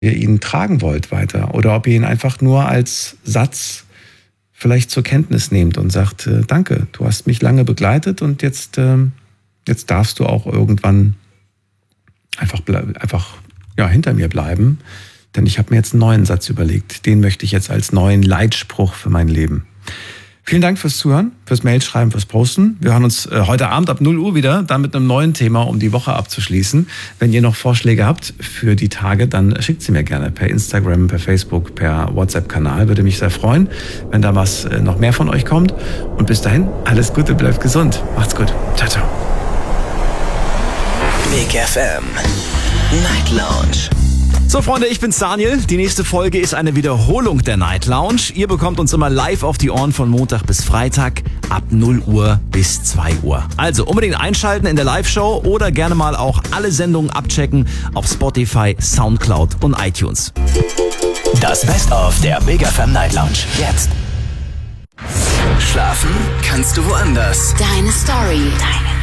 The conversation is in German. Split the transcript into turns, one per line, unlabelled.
ihr ihn tragen wollt weiter oder ob ihr ihn einfach nur als Satz vielleicht zur Kenntnis nehmt und sagt, danke, du hast mich lange begleitet und jetzt darfst du auch irgendwann einfach hinter mir bleiben, denn ich habe mir jetzt einen neuen Satz überlegt. Den möchte ich jetzt als neuen Leitspruch für mein Leben. Vielen Dank fürs Zuhören, fürs Mailschreiben, fürs Posten. Wir hören uns heute Abend ab 0 Uhr wieder, dann mit einem neuen Thema, um die Woche abzuschließen. Wenn ihr noch Vorschläge habt für die Tage, dann schickt sie mir gerne per Instagram, per Facebook, per WhatsApp-Kanal. Würde mich sehr freuen, wenn da was noch mehr von euch kommt. Und bis dahin, alles Gute, bleibt gesund. Macht's gut. Ciao, ciao.
Big FM Night Lounge.
So Freunde, ich bin's Daniel. Die nächste Folge ist eine Wiederholung der Night Lounge. Ihr bekommt uns immer live auf die Ohren von Montag bis Freitag ab 0 Uhr bis 2 Uhr. Also unbedingt einschalten in der Live-Show oder gerne mal auch alle Sendungen abchecken auf Spotify, Soundcloud und iTunes.
Das Best-of der Big FM Night Lounge. Jetzt. Schlafen kannst du woanders.
Deine Story. Deine